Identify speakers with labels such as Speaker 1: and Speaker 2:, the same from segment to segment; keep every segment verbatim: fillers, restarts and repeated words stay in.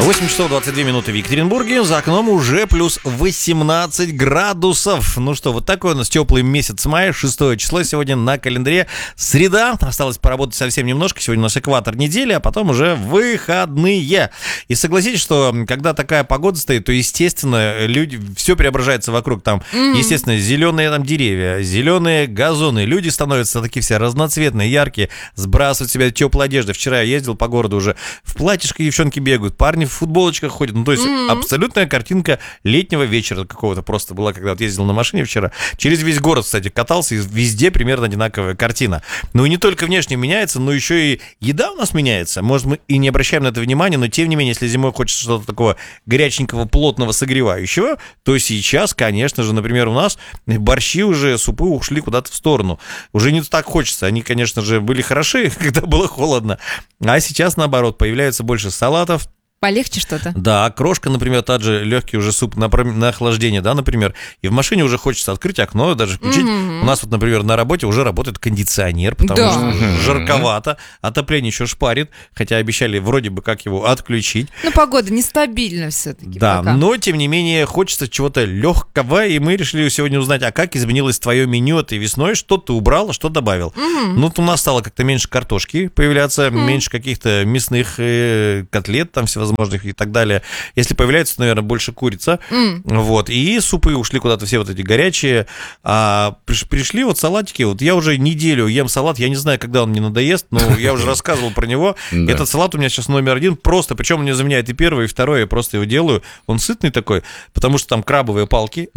Speaker 1: восемь часов двадцать две минуты в Екатеринбурге. За окном уже плюс восемнадцать градусов. Ну что, вот такой у нас теплый месяц мая. Шестое число сегодня на календаре. Среда. Осталось поработать совсем немножко. Сегодня у нас экватор недели, а потом уже выходные. И согласитесь, что когда такая погода стоит, то, естественно, люди, все преображается вокруг. Там, mm-hmm. естественно, зеленые там деревья, зеленые газоны. Люди становятся такие все разноцветные, яркие. Сбрасывают с себя теплую одежду. Вчера я ездил по городу уже в платьишко, девчонки бегают, парни в футболочках ходят. Ну, то есть mm-hmm. абсолютная картинка летнего вечера какого-то просто была, когда вот ездил на машине вчера. Через весь город, кстати, катался, и везде примерно одинаковая картина. Ну и не только внешне меняется, но еще и еда у нас меняется. Может, мы и не обращаем на это внимания, но тем не менее, если зимой хочется что-то такого горяченького, плотного, согревающего, то сейчас, конечно же, например, у нас борщи уже, супы ушли куда-то в сторону. Уже не так хочется. Они, конечно же, были хороши, когда было холодно. А сейчас, наоборот, появляется больше салатов.
Speaker 2: Полегче что-то?
Speaker 1: Да, крошка, например, тот же легкий уже суп на, на охлаждение, да, например. И в машине уже хочется открыть окно, даже включить. Mm-hmm. У нас вот, например, на работе уже работает кондиционер, потому да. что mm-hmm. жарковато, отопление еще шпарит, хотя обещали вроде бы как его отключить.
Speaker 2: Но погода нестабильна все-таки.
Speaker 1: Да,
Speaker 2: пока.
Speaker 1: Но тем не менее хочется чего-то легкого, и мы решили сегодня узнать, а как изменилось твое меню этой весной, что ты убрал, а что добавил. Mm-hmm. Ну, у нас стало как-то меньше картошки появляться, mm-hmm. меньше каких-то мясных э, котлет, там всевозможных и так далее. Если появляется, наверное, больше курица. Mm. Вот. И супы ушли куда-то все вот эти горячие. А пришли вот салатики. Вот я уже неделю ем салат. Я не знаю, когда он мне надоест, но я уже рассказывал про него. Этот салат у меня сейчас номер один. Просто, причем он мне заменяет и первое, и второе. Я просто его делаю. Он сытный такой, потому что там крабовые палки.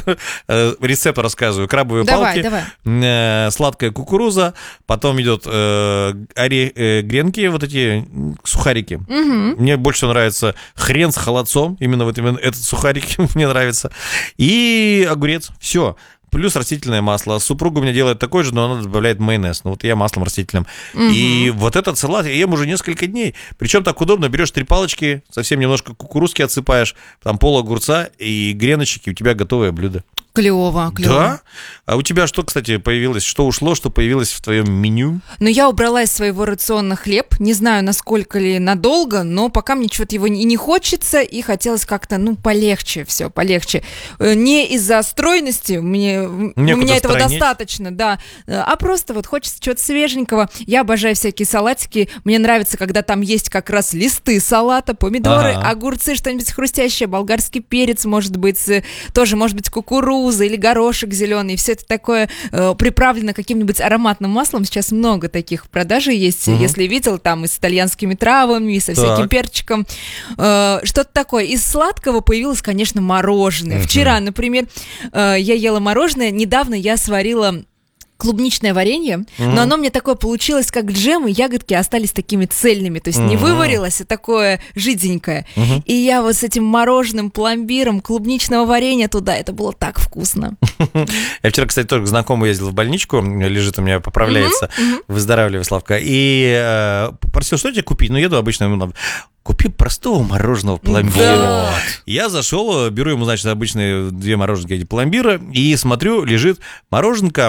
Speaker 1: Рецепт рассказываю. Крабовые палки. Сладкая кукуруза. Потом идет гренки, вот эти сухарики. Мне больше всего нравится хрен с холодцом. Именно вот именно этот сухарик мне нравится. И огурец. Все. Плюс растительное масло. Супруга у меня делает такой же, но она добавляет майонез. Ну вот я маслом растительным. Угу. И вот этот салат я ем уже несколько дней. Причем так удобно. Берешь три палочки, совсем немножко кукурузки отсыпаешь, там пол огурца и греночки, у тебя готовое блюдо.
Speaker 2: Клево, клево.
Speaker 1: Да? А у тебя что, кстати, появилось? Что ушло, что появилось в твоем меню?
Speaker 2: Ну, я убрала из своего рациона хлеб. Не знаю, насколько ли надолго, но пока мне чего-то его и не хочется, и хотелось как-то, ну, полегче все, полегче. Не из-за стройности, мне, у меня этого стройнеть. Достаточно, да, а просто вот хочется чего-то свеженького. Я обожаю всякие салатики. Мне нравится, когда там есть как раз листы салата, помидоры, ага. огурцы, что-нибудь хрустящее, болгарский перец, может быть, тоже, может быть, кукуруза, или горошек зеленый, все это такое э, приправлено каким-нибудь ароматным маслом. Сейчас много таких в продаже есть, угу. если видел, там и с итальянскими травами, и со так. всяким перчиком. Э, что-то такое. Из сладкого появилось, конечно, мороженое. Угу. Вчера, например, э, я ела мороженое. Недавно я сварила клубничное варенье, mm-hmm. но оно мне такое получилось, как джем, и ягодки остались такими цельными, то есть mm-hmm. не выварилось, а такое жиденькое. Mm-hmm. И я вот с этим мороженым пломбиром клубничного варенья туда, это было так вкусно.
Speaker 1: Я вчера, кстати, тоже к знакомому ездил в больничку, лежит у меня, поправляется, mm-hmm. выздоравливай, Славка, и э, попросил, что тебе купить? Ну, еду обычно, ему надо... Купи простого мороженого пломбира. Да. Я зашел, беру ему, значит, обычные две мороженки пломбира и смотрю, лежит мороженка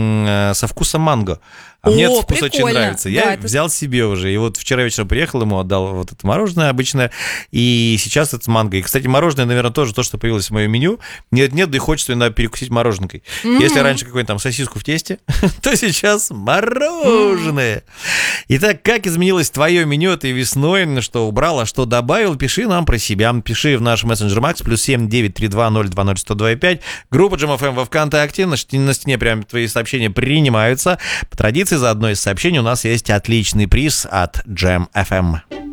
Speaker 1: м- со вкусом манго. А О, мне этот вкус прикольно. Очень нравится. Я да, это... взял себе уже. И вот вчера вечером приехал, ему отдал вот это мороженое обычное. И сейчас это манго. И, кстати, мороженое, наверное, тоже то, что появилось в моем меню. Нет-нет, да и хочется иногда перекусить мороженкой. Mm-hmm. Если раньше какую-нибудь там сосиску в тесте, то сейчас мороженое. Mm-hmm. Итак, как изменилось твое меню этой весной? Что убрал, а что добавил? Пиши нам про себя. Пиши в наш мессенджер Макс, плюс семь девять три два ноль два ноль сто два пять. Группа Джем эф эм во ВКонтакте. На стене прям твои сообщения принимаются. По традиции, за одно из сообщений у нас есть отличный приз от Джем эф эм.